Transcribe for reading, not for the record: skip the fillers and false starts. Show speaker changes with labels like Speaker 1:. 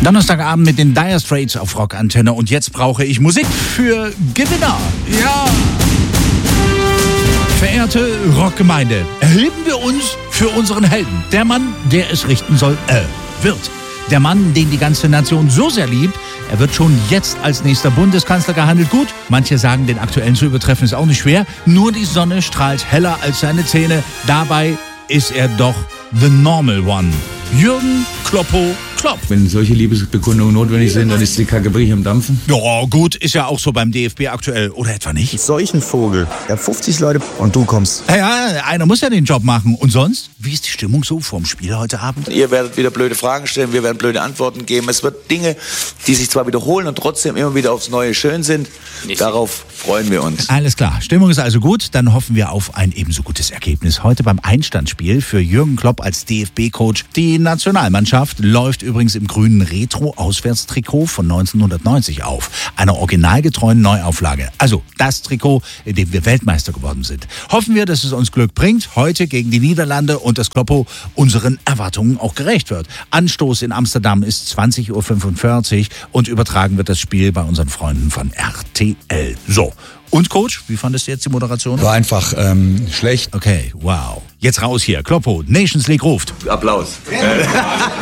Speaker 1: Donnerstagabend mit den Dire Straits auf Rock Antenne und jetzt brauche ich Musik für Gewinner. Ja. Verehrte Rockgemeinde, erheben wir uns für unseren Helden. Der Mann, der es richten soll, wird. Der Mann, den die ganze Nation so sehr liebt, er wird schon jetzt als nächster Bundeskanzler gehandelt. Gut, manche sagen, den aktuellen zu übertreffen ist auch nicht schwer. Nur die Sonne strahlt heller als seine Zähne. Dabei ist er doch the normal one. Jürgen Kloppo Klopp.
Speaker 2: Wenn solche Liebesbekundungen notwendig sind, dann ist die Kackebrich am Dampfen.
Speaker 1: Ja, gut, ist ja auch so beim DFB aktuell, oder etwa nicht?
Speaker 3: Solchen Vogel. Ja, 50 Leute und du kommst.
Speaker 1: Ja, einer muss ja den Job machen. Und sonst? Wie ist die Stimmung so vorm Spiel heute Abend?
Speaker 4: Ihr werdet wieder blöde Fragen stellen, wir werden blöde Antworten geben. Es wird Dinge, die sich zwar wiederholen und trotzdem immer wieder aufs Neue schön sind. Darauf freuen wir uns.
Speaker 1: Alles klar, Stimmung ist also gut. Dann hoffen wir auf ein ebenso gutes Ergebnis. Heute beim Einstandspiel für Jürgen Klopp als DFB-Coach. Die Nationalmannschaft läuft übrigens im grünen Retro-Auswärtstrikot von 1990 auf. Einer originalgetreuen Neuauflage. Also das Trikot, in dem wir Weltmeister geworden sind. Hoffen wir, dass es uns Glück bringt. Heute gegen die Niederlande und das Kloppo unseren Erwartungen auch gerecht wird. Anstoß in Amsterdam ist 20:45 Uhr und übertragen wird das Spiel bei unseren Freunden von RTL. So. Und Coach, wie fandest du jetzt die Moderation?
Speaker 2: War einfach schlecht.
Speaker 1: Okay, wow. Jetzt raus hier. Kloppo, Nations League ruft.
Speaker 4: Applaus.